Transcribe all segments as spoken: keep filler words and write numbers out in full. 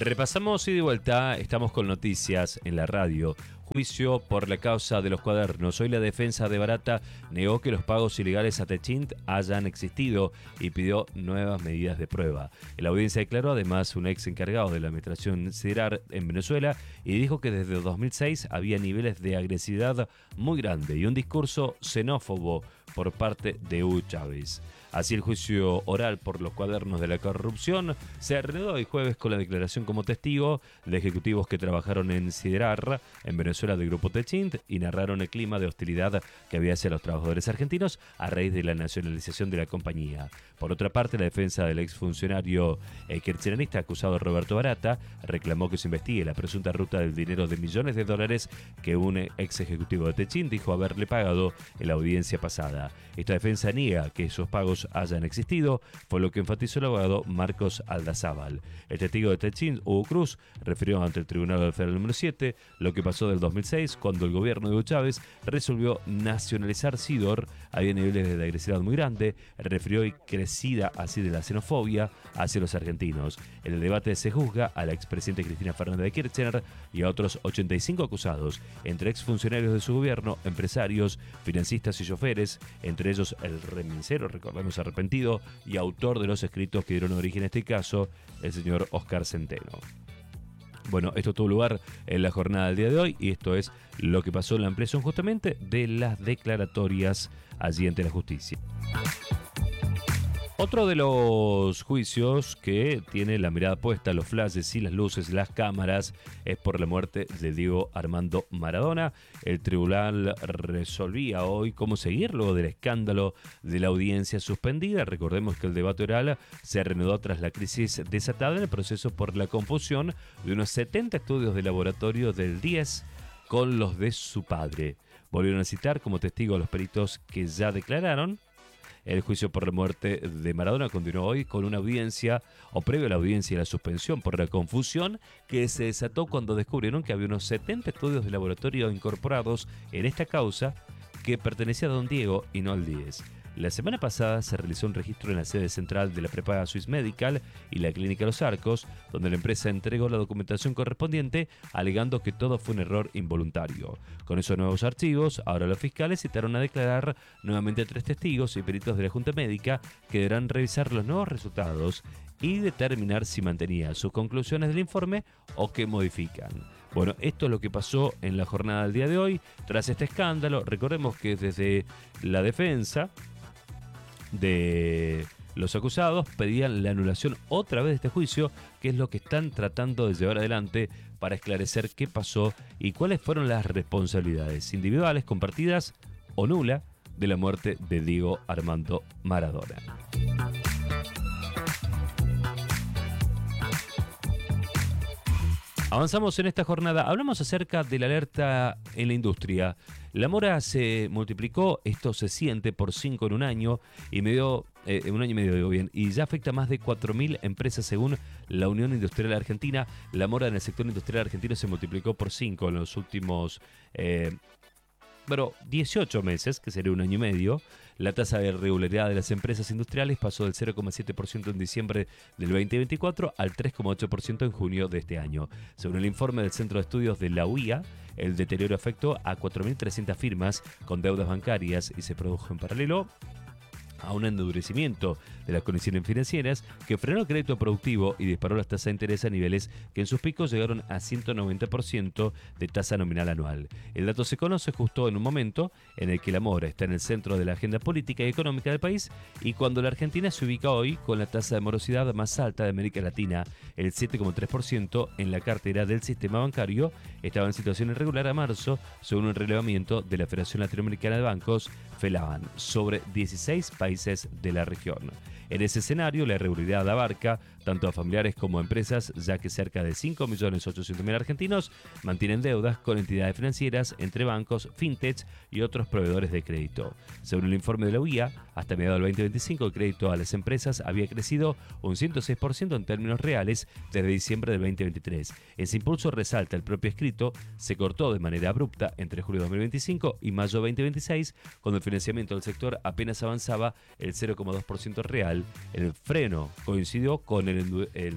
Repasamos y de vuelta, estamos con noticias en la radio. Juicio por la causa de los cuadernos. Hoy la defensa de Barata negó que los pagos ilegales a Techint hayan existido y pidió nuevas medidas de prueba. En la audiencia declaró además un ex encargado de la administración siderar en Venezuela y dijo que desde dos mil seis había niveles de agresividad muy grande y un discurso xenófobo por parte de Hugo Chávez. Así, el juicio oral por los cuadernos de la corrupción se reanudó hoy jueves con la declaración como testigo de ejecutivos que trabajaron en Siderar, en Venezuela, del grupo Techint, y narraron el clima de hostilidad que había hacia los trabajadores argentinos a raíz de la nacionalización de la compañía. Por otra parte, la defensa del exfuncionario eh, kirchnerista acusado Roberto Barata reclamó que se investigue la presunta ruta del dinero de millones de dólares que un ex ejecutivo de Techint dijo haberle pagado en la audiencia pasada. Esta defensa niega que esos pagos hayan existido, fue lo que enfatizó el abogado Marcos Aldazábal. El testigo de Techint, Hugo Cruz, refirió ante el Tribunal Federal número siete lo que pasó del dos mil seis, cuando el gobierno de Hugo Chávez resolvió nacionalizar Sidor. Había niveles de agresividad muy grande, refirió y crecida así de la xenofobia hacia los argentinos. En el debate se juzga a la expresidenta Cristina Fernández de Kirchner y a otros ochenta y cinco acusados, entre exfuncionarios de su gobierno, empresarios, financistas y choferes, entre ellos el remincero, recordemos, arrepentido y autor de los escritos que dieron origen a este caso, el señor Oscar Centeno. Bueno, esto tuvo lugar en la jornada del día de hoy y esto es lo que pasó en la ampliación justamente de las declaratorias allí ante la justicia. Otro de los juicios que tiene la mirada puesta, los flashes y las luces, las cámaras, es por la muerte de Diego Armando Maradona. El tribunal resolvía hoy cómo seguir luego del escándalo de la audiencia suspendida. Recordemos que el debate oral se reanudó tras la crisis desatada en el proceso por la confusión de unos setenta estudios de laboratorio del diez con los de su padre. Volvieron a citar como testigos a los peritos que ya declararon. El juicio por la muerte de Maradona continuó hoy con una audiencia, o previo a la audiencia y la suspensión por la confusión que se desató cuando descubrieron que había unos setenta estudios de laboratorio incorporados en esta causa que pertenecía a don Diego y no al diez. La semana pasada se realizó un registro en la sede central de la prepaga Swiss Medical y la Clínica Los Arcos, donde la empresa entregó la documentación correspondiente, alegando que todo fue un error involuntario. Con esos nuevos archivos, ahora los fiscales citaron a declarar nuevamente a tres testigos y peritos de la Junta Médica que deberán revisar los nuevos resultados y determinar si mantenía sus conclusiones del informe o que modifican. Bueno, esto es lo que pasó en la jornada del día de hoy. Tras este escándalo, recordemos que desde la defensa de los acusados pedían la anulación otra vez de este juicio, que es lo que están tratando de llevar adelante para esclarecer qué pasó y cuáles fueron las responsabilidades individuales, compartidas o nula de la muerte de Diego Armando Maradona. Avanzamos en esta jornada, hablamos acerca de la alerta en la industria. La mora se multiplicó, esto se siente por cinco en un año y medio, eh, un año y medio digo bien, y ya afecta a más de cuatro mil empresas según la Unión Industrial Argentina. La mora en el sector industrial argentino se multiplicó por cinco en los últimos eh, Bueno, dieciocho meses, que sería un año y medio. La tasa de irregularidad de las empresas industriales pasó del cero coma siete por ciento en diciembre del veinte veinticuatro al tres coma ocho por ciento en junio de este año. Según el informe del Centro de Estudios de la U I A, el deterioro afectó a cuatro mil trescientas firmas con deudas bancarias y se produjo en paralelo a un endurecimiento de las condiciones financieras que frenó el crédito productivo y disparó las tasas de interés a niveles que en sus picos llegaron a ciento noventa por ciento de tasa nominal anual. El dato se conoce justo en un momento en el que la mora está en el centro de la agenda política y económica del país y cuando la Argentina se ubica hoy con la tasa de morosidad más alta de América Latina, el siete coma tres por ciento en la cartera del sistema bancario, estaba en situación irregular a marzo, según un relevamiento de la Federación Latinoamericana de Bancos, FELABAN, sobre dieciséis países de la región. En ese escenario, la irregularidad abarca tanto a familiares como a empresas, ya que cerca de cinco millones ochocientos mil argentinos mantienen deudas con entidades financieras, entre bancos, fintechs y otros proveedores de crédito. Según el informe de la U I A, hasta mediados del veinte veinticinco el crédito a las empresas había crecido un ciento seis por ciento en términos reales desde diciembre del veinte veintitrés. Ese impulso, resalta el propio escrito, se cortó de manera abrupta entre julio de dos mil veinticinco y mayo de veinte veintiséis, cuando el financiamiento del sector apenas avanzaba el cero coma dos por ciento real. El freno coincidió con el, el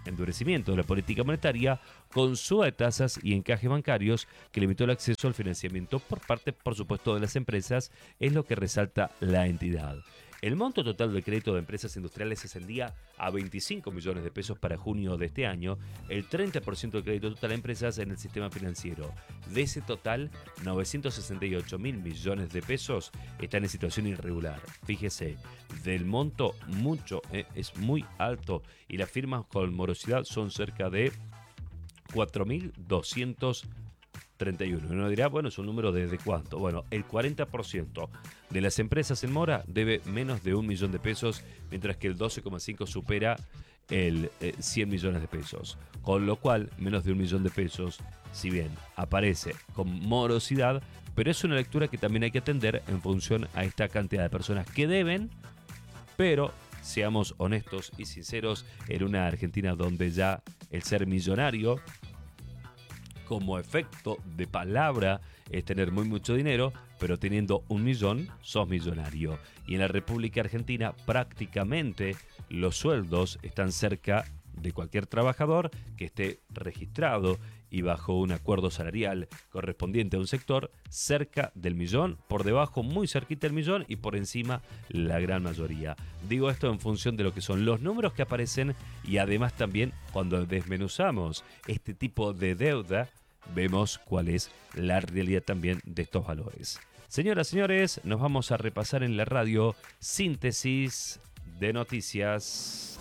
endurecimiento de la política monetaria con suba de tasas y encajes bancarios que limitó el acceso al financiamiento por parte, por supuesto, de las empresas, es lo que resalta la entidad. El monto total del crédito de empresas industriales ascendía a veinticinco millones de pesos para junio de este año, el treinta por ciento del crédito total a empresas en el sistema financiero. De ese total, novecientos sesenta y ocho mil millones de pesos están en situación irregular. Fíjese, del monto mucho, eh, es muy alto y las firmas con morosidad son cerca de cuatro mil doscientos treinta y uno. Uno dirá, bueno, es un número desde cuánto. Bueno, el cuarenta por ciento de las empresas en mora debe menos de un millón de pesos, mientras que el doce coma cinco por ciento supera el eh, cien millones de pesos. Con lo cual, menos de un millón de pesos, si bien aparece con morosidad, pero es una lectura que también hay que atender en función a esta cantidad de personas que deben, pero seamos honestos y sinceros, en una Argentina donde ya el ser millonario como efecto de palabra es tener muy mucho dinero, pero teniendo un millón sos millonario. Y en la República Argentina prácticamente los sueldos están cerca de cualquier trabajador que esté registrado y bajo un acuerdo salarial correspondiente a un sector, cerca del millón, por debajo muy cerquita del millón y por encima la gran mayoría. Digo esto en función de lo que son los números que aparecen y además también cuando desmenuzamos este tipo de deuda, vemos cuál es la realidad también de estos valores. Señoras y señores, nos vamos a repasar en la radio síntesis de noticias.